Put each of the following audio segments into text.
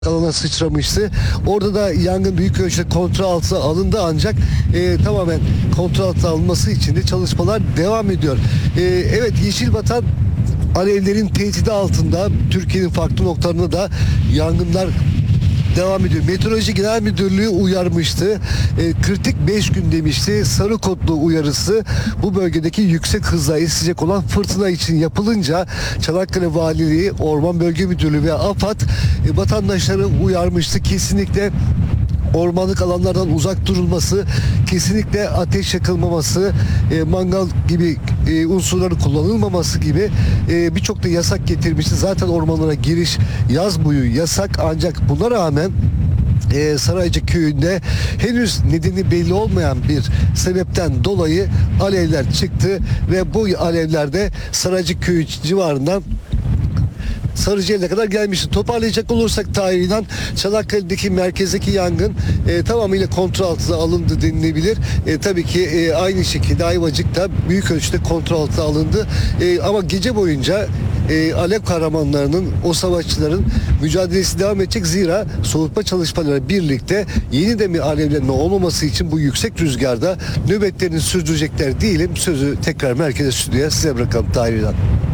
alana sıçramıştı. Orada da yangın büyük ölçüde kontrol altına alındı ancak tamamen kontrol altına alınması için de çalışmalar devam ediyor. Evet, Yeşilvatan alevlerin tehdidi altında. Türkiye'nin farklı noktalarında da yangınlar devam ediyor. Meteoroloji Genel Müdürlüğü uyarmıştı. Kritik 5 gün demişti. Sarı kodlu uyarısı bu bölgedeki yüksek hızla esecek olan fırtına için yapılınca Çanakkale Valiliği, Orman Bölge Müdürlüğü ve AFAD vatandaşları uyarmıştı. Kesinlikle ormanlık alanlardan uzak durulması, kesinlikle ateş yakılmaması, mangal gibi unsurların kullanılmaması gibi birçok da yasak getirmişti. Zaten ormanlara giriş yaz boyu yasak, ancak buna rağmen Saraycı köyünde henüz nedeni belli olmayan bir sebepten dolayı alevler çıktı ve bu alevler de Saraycı köyü civarından Sarıcı'ya kadar gelmişti. Toparlayacak olursak Tahir, Çanakkale'deki merkezdeki yangın tamamıyla kontrol altına alındı denilebilir. Tabii ki aynı şekilde Ayvacık'ta büyük ölçüde kontrol altına alındı. Ama gece boyunca alev kahramanlarının, o savaşçıların mücadelesi devam edecek. Zira soğutma çalışmaları birlikte yeniden bir alevlenme olmaması için bu yüksek rüzgarda nöbetlerini sürdürecekler diyelim. Sözü tekrar merkeze, stüdyoya size bırakalım Tahir.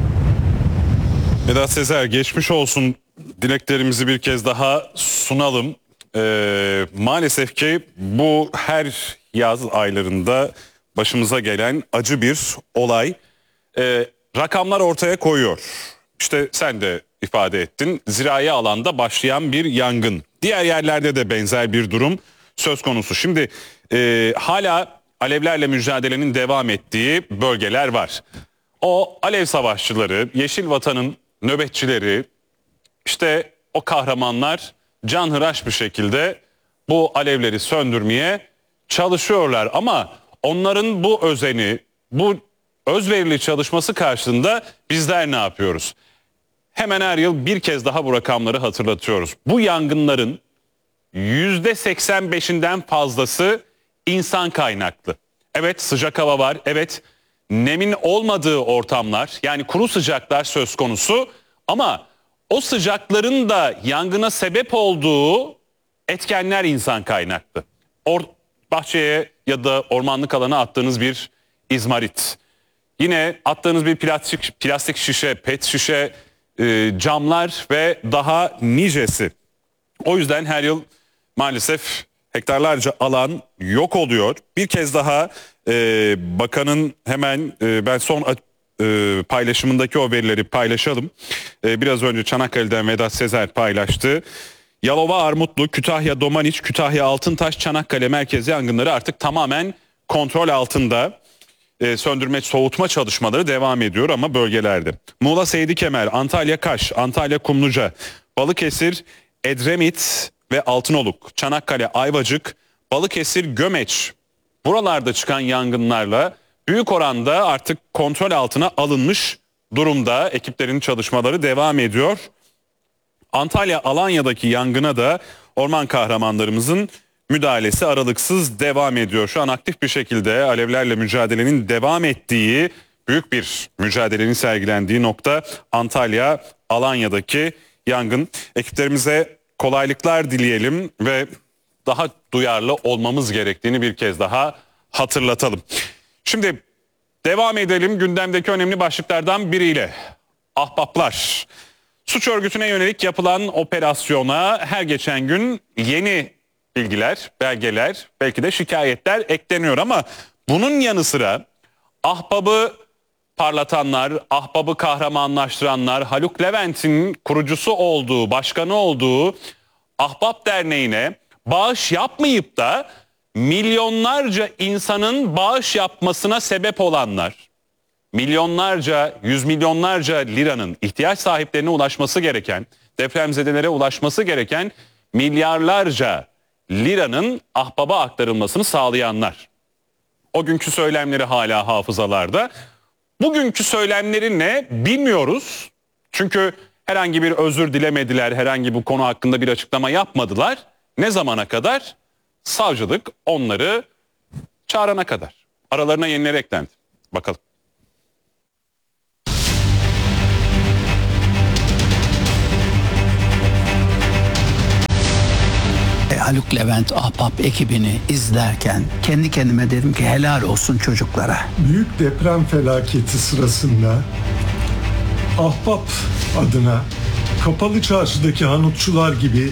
Vedat Sezer, geçmiş olsun dileklerimizi bir kez daha sunalım. Maalesef ki bu her yaz aylarında başımıza gelen acı bir olay. Rakamlar ortaya koyuyor. İşte sen de ifade ettin. Zirai alanda başlayan bir yangın. Diğer yerlerde de benzer bir durum söz konusu. Şimdi hala alevlerle mücadelenin devam ettiği bölgeler var. O alev savaşçıları, Yeşilvatan'ın nöbetçileri, işte o kahramanlar canhıraş bir şekilde bu alevleri söndürmeye çalışıyorlar. Ama onların bu özeni, bu özverili çalışması karşılığında bizler ne yapıyoruz? Hemen her yıl bir kez daha bu rakamları hatırlatıyoruz. Bu yangınların %85'inden fazlası insan kaynaklı. Evet, sıcak hava var, evet, nemin olmadığı ortamlar, yani kuru sıcaklar söz konusu, ama o sıcakların da yangına sebep olduğu etkenler insan kaynaklı. Bahçeye ya da ormanlık alana attığınız bir izmarit, yine attığınız bir plastik şişe, pet şişe, camlar ve daha nicesi. O yüzden her yıl maalesef hektarlarca alan yok oluyor. Bir kez daha bakanın hemen ben son paylaşımındaki o verileri paylaşalım. Biraz önce Çanakkale'den Vedat Sezer paylaştı. Yalova, Armutlu, Kütahya, Domaniç, Kütahya, Altıntaş, Çanakkale merkezi yangınları artık tamamen kontrol altında. Söndürme, soğutma çalışmaları devam ediyor ama bölgelerde. Muğla, Seydikemer, Antalya, Kaş, Antalya, Kumluca, Balıkesir, Edremit ve Altınoluk, Çanakkale, Ayvacık, Balıkesir, Gömeç, buralarda çıkan yangınlarla büyük oranda artık kontrol altına alınmış durumda. Ekiplerin çalışmaları devam ediyor. Antalya, Alanya'daki yangına da orman kahramanlarımızın müdahalesi aralıksız devam ediyor. Şu an aktif bir şekilde alevlerle mücadelenin devam ettiği, büyük bir mücadelenin sergilendiği nokta Antalya, Alanya'daki yangın. Ekiplerimize kolaylıklar dileyelim ve daha duyarlı olmamız gerektiğini bir kez daha hatırlatalım. Şimdi devam edelim gündemdeki önemli başlıklardan biriyle. Ahbaplar. Suç örgütüne yönelik yapılan operasyona her geçen gün yeni bilgiler, belgeler, belki de şikayetler ekleniyor ama bunun yanı sıra ahbabı parlatanlar, ahbabı kahramanlaştıranlar, Haluk Levent'in kurucusu olduğu, başkanı olduğu Ahbap Derneği'ne bağış yapmayıp da milyonlarca insanın bağış yapmasına sebep olanlar, milyonlarca, yüz milyonlarca liranın ihtiyaç sahiplerine ulaşması gereken, depremzedelere ulaşması gereken milyarlarca liranın ahbaba aktarılmasını sağlayanlar. O günkü söylemleri hala hafızalarda. Bugünkü söylemleri ne bilmiyoruz. Çünkü herhangi bir özür dilemediler, herhangi bu konu hakkında bir açıklama yapmadılar. Ne zamana kadar? Savcılık onları çağırana kadar. Aralarına yenileri eklendi. Bakalım. Haluk Levent Ahbap ekibini izlerken kendi kendime dedim ki helal olsun çocuklara. Büyük deprem felaketi sırasında Ahbap adına Kapalı Çarşı'daki hanutçular gibi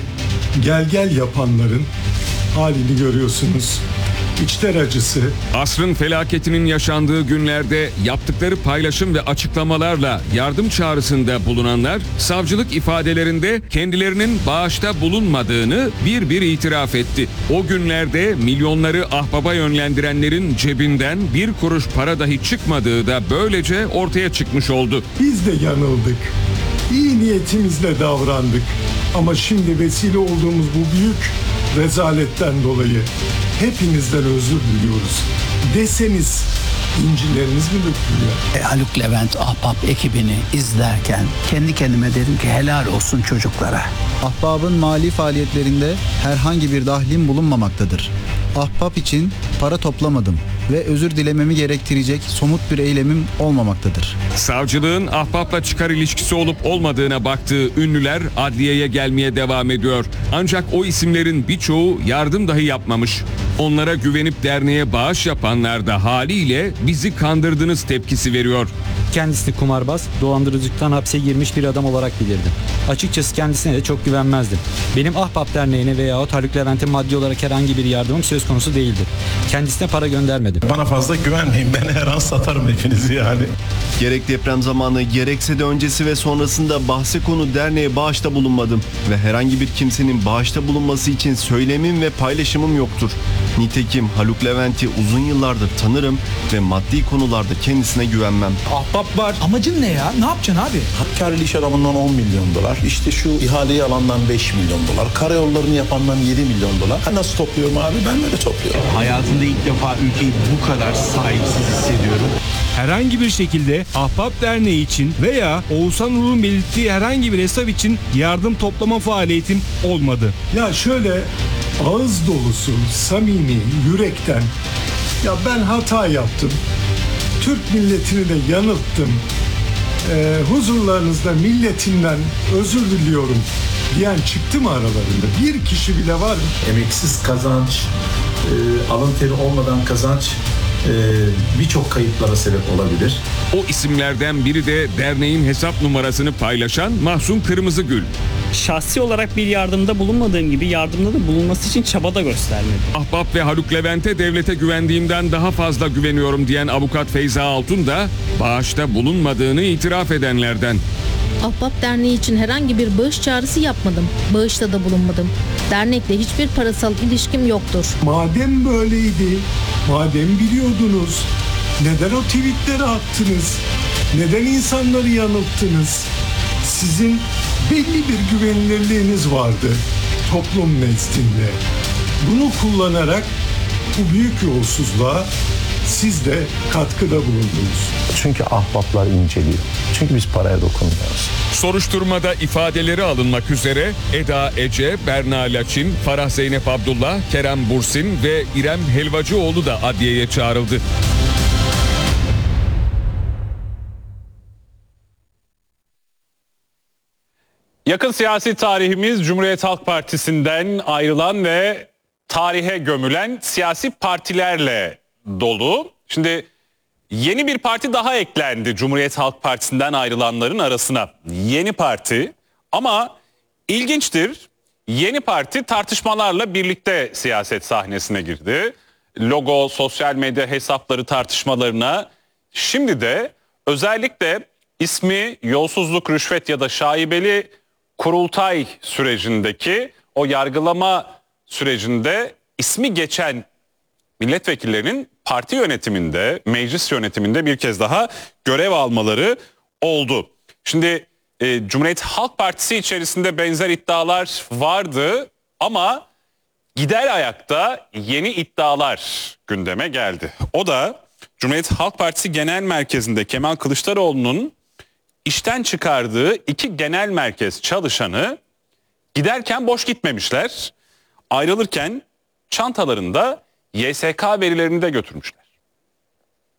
gel yapanların halini görüyorsunuz. İçler acısı. Asrın felaketinin yaşandığı günlerde yaptıkları paylaşım ve açıklamalarla yardım çağrısında bulunanlar savcılık ifadelerinde kendilerinin bağışta bulunmadığını bir itiraf etti. O günlerde milyonları Ahbap'a yönlendirenlerin cebinden bir kuruş para dahi çıkmadığı da böylece ortaya çıkmış oldu. Biz de yanıldık. İyi niyetimizle davrandık. Ama şimdi vesile olduğumuz bu büyük rezaletten dolayı hepinizden özür diliyoruz. Deseniz incileriniz mi dökülüyor? Haluk Levent Ahbap ekibini izlerken kendi kendime dedim ki helal olsun çocuklara. Ahbap'ın mali faaliyetlerinde herhangi bir dahlim bulunmamaktadır. Ahbap için para toplamadım ve özür dilememi gerektirecek somut bir eylemim olmamaktadır. Savcılığın Ahbap'la çıkar ilişkisi olup olmadığına baktığı ünlüler adliyeye gelmeye devam ediyor. Ancak o isimlerin birçoğu yardım dahi yapmamış. Onlara güvenip derneğe bağış yapanlar da haliyle bizi kandırdınız tepkisi veriyor. Kendisini kumarbaz, dolandırıcılıktan hapse girmiş bir adam olarak bilirdim. Açıkçası kendisine de çok güvenmezdim. Benim Ahbap Derneği'ne veyahut Haluk Levent'e maddi olarak herhangi bir yardımım söz konusu değildir. Kendisine para göndermedim. Bana fazla güvenmeyin. Ben her an satarım hepinizi yani. Gerek deprem zamanı gerekse de öncesi ve sonrasında bahse konu derneğe bağışta bulunmadım. Ve herhangi bir kimsenin bağışta bulunması için söylemim ve paylaşımım yoktur. Nitekim Haluk Levent'i uzun yıllardır tanırım ve maddi konularda kendisine güvenmem. Ahbap var. Amacın ne ya? Ne yapacaksın abi? Hakkari iş adamından 10 milyon dolar. İşte şu ihaleyi alandan 5 milyon dolar. Karayollarını yapandan 7 milyon dolar. Nasıl topluyorum abi? Ben böyle topluyorum. Hayatımda ilk defa ülkeyi bu kadar sahipsiz hissediyorum. Herhangi bir şekilde Ahbap Derneği için veya Oğuzhan Uğur'un belirttiği herhangi bir hesap için yardım toplama faaliyetim olmadı. Ya şöyle ağız dolusu, samimi, yürekten ya ben hata yaptım. Türk milletini de yanılttım. Huzurlarınızda milletimden özür diliyorum diyen çıktı mı aralarında? Bir kişi bile var mı? Emeksiz kazanç, alın teri olmadan kazanç birçok kayıplara sebep olabilir. O isimlerden biri de derneğin hesap numarasını paylaşan Mahsun Kırmızıgül. Şahsi olarak bir yardımda bulunmadığım gibi yardımda da bulunması için çaba da göstermedi. Ahbap ve Haluk Levent'e devlete güvendiğimden daha fazla güveniyorum diyen avukat Feyza Altun da bağışta bulunmadığını itiraf edenlerden. Ahbap Derneği için herhangi bir bağış çağrısı yapmadım. Bağışta da bulunmadım. Dernekle hiçbir parasal ilişkim yoktur. Madem böyleydi, madem biliyordunuz, neden o tweetleri attınız? Neden insanları yanılttınız? Sizin belli bir güvenilirliğiniz vardı toplum nezdinde. Bunu kullanarak bu büyük yolsuzluğa siz de katkıda bulundunuz. Çünkü ahbaplar inceliyor. Çünkü biz paraya dokunmuyoruz. Soruşturmada ifadeleri alınmak üzere Eda Ece, Berna Laçin, Farah Zeynep Abdullah, Kerem Bursin ve İrem Helvacıoğlu da adliyeye çağrıldı. Yakın siyasi tarihimiz Cumhuriyet Halk Partisi'nden ayrılan ve tarihe gömülen siyasi partilerle dolu. Şimdi yeni bir parti daha eklendi Cumhuriyet Halk Partisi'nden ayrılanların arasına. Yeni Parti, ama ilginçtir. Yeni Parti tartışmalarla birlikte siyaset sahnesine girdi. Logo, sosyal medya hesapları tartışmalarına, şimdi de özellikle ismi yolsuzluk, rüşvet ya da şaibeli kurultay sürecindeki o yargılama sürecinde ismi geçen milletvekillerinin parti yönetiminde, meclis yönetiminde bir kez daha görev almaları oldu. Şimdi Cumhuriyet Halk Partisi içerisinde benzer iddialar vardı ama gider ayakta yeni iddialar gündeme geldi. O da Cumhuriyet Halk Partisi Genel Merkezi'nde Kemal Kılıçdaroğlu'nun işten çıkardığı 2 genel merkez çalışanı giderken boş gitmemişler. Ayrılırken çantalarında YSK verilerini de götürmüşler.